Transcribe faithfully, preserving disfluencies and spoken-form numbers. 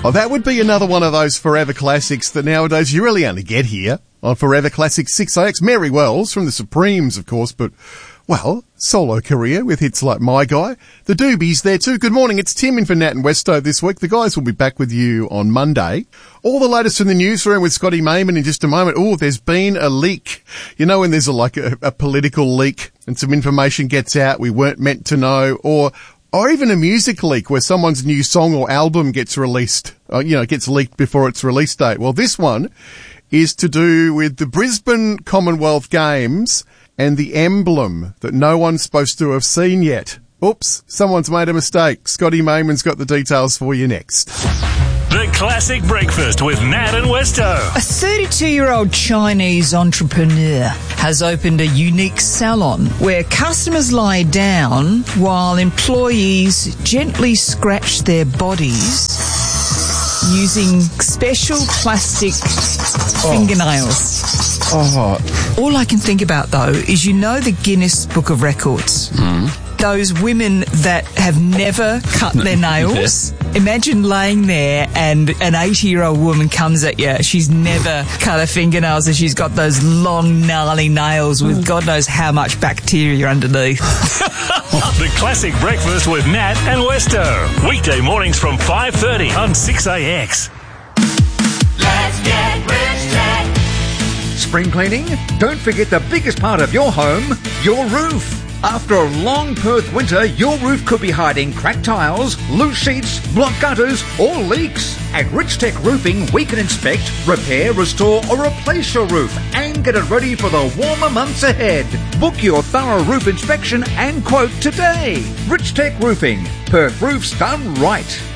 Oh, that would be another one of those forever classics that nowadays you really only get here on Forever Classics six A X. Mary Wells from the Supremes, of course, but, well, solo career with hits like My Guy. The Doobies there too. Good morning, it's Tim in for Nat and Westo this week. The guys will be back with you on Monday. All the latest from the newsroom with Scotty Mayman in just a moment. Oh, there's been a leak. You know when there's a, like a, a political leak and some information gets out we weren't meant to know, or or even a music leak where someone's new song or album gets released, or, you know, gets leaked before its release date. Well, this one is to do with the Brisbane Commonwealth Games and the emblem that no one's supposed to have seen yet. Oops, someone's made a mistake. Scotty Mayman's got the details for you next. The Classic Breakfast with Nat and Westo. A thirty-two-year-old Chinese entrepreneur has opened a unique salon where customers lie down while employees gently scratch their bodies using special plastic oh. fingernails. Oh. All I can think about, though, is you know the Guinness Book of Records? Mm. Those women that have never cut their nails. Yeah. Imagine laying there and an eighty-year-old woman comes at you. She's never cut her fingernails and she's got those long, gnarly nails with God knows how much bacteria underneath. The Classic Breakfast with Nat and Westo. Weekday mornings from five thirty on six A X. Let's get Rich Tech. Spring cleaning? Don't forget the biggest part of your home, your roof. After a long Perth winter, your roof could be hiding cracked tiles, loose sheets, blocked gutters, or leaks. At Rich Tech Roofing, we can inspect, repair, restore, or replace your roof and get it ready for the warmer months ahead. Book your thorough roof inspection and quote today. Rich Tech Roofing. Perth roofs done right.